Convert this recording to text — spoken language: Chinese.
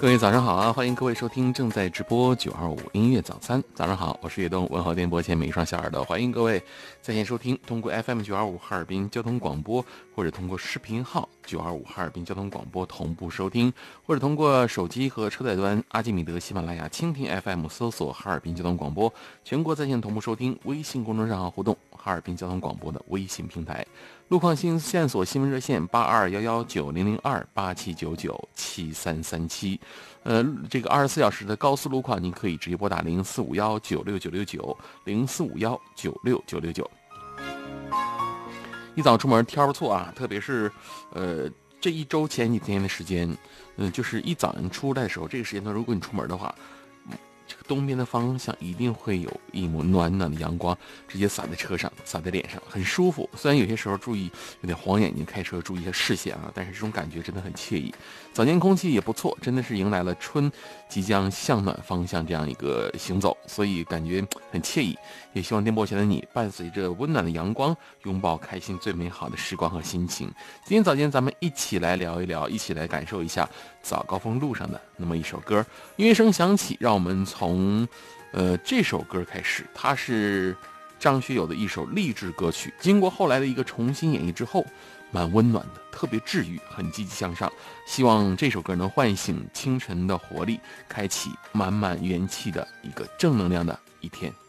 各位早上好啊！欢迎各位收听正在直播925音乐早餐。早上好，我是叶东，问候电波前每一双小耳朵，欢迎各位在线收听，通过 FM 925哈尔滨交通广播，或者通过视频号925哈尔滨交通广播同步收听，或者通过手机和车载端阿基米德、喜马拉雅、蜻蜓 FM 搜索哈尔滨交通广播，全国在线同步收听。微信公众账号互动哈尔滨交通广播的微信平台。路况新线索新闻热线8211900287997337，这个24小时的高速路况，您可以直接拨打04519699690451969969。一早出门天不错啊，特别是这一周前几天的时间，就是一早上出来的时候，这个时间段如果你出门的话，这个东边的方向一定会有一抹暖暖的阳光直接洒在车上，洒在脸上，很舒服。虽然有些时候注意有点晃眼睛，开车注意一下视线啊，但是这种感觉真的很惬意。早间空气也不错，真的是迎来了春即将向暖方向这样一个行走，所以感觉很惬意。也希望电波前的你伴随着温暖的阳光，拥抱开心最美好的时光和心情。今天早间咱们一起来聊一聊，一起来感受一下早高峰路上的那么一首歌。音乐声响起，让我们从这首歌开始，它是张学友的一首励志歌曲，经过后来的一个重新演绎之后，蛮温暖的，特别治愈，很积极向上。希望这首歌能唤醒清晨的活力，开启满满元气的一个正能量的一天。